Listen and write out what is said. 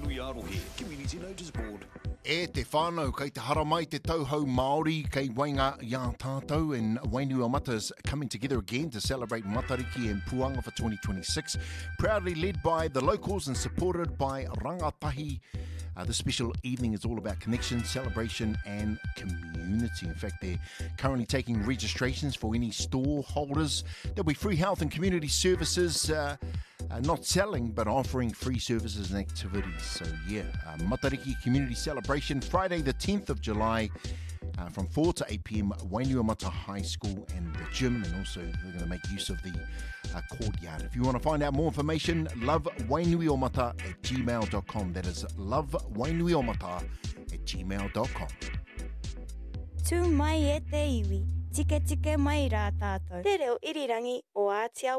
Tamarui Arohe, Community Notice Board. E te whānau, kei te haramai te tauhou Māori, kei wainga ia tātou, and Wainui o Mata is coming together again to celebrate Matariki and Puanga for 2026. Proudly led by the locals and supported by Rangatahi. This special evening is all about connection, celebration and community. In fact, they're currently taking registrations for any store holders. There'll be free health and community services, not selling, but offering free services and activities. So Matariki Community Celebration, Friday the 10th of July, from 4 to 8 p.m, Wainui o Mata High School and the gym, and also they're going to make use of the courtyard. If you want to find out more information, lovewainuiomata@gmail.com. That is lovewainuiomata@gmail.com. Tū mai e te iwi, tike tike mai rā tātou. Te reo irirangi o Ātia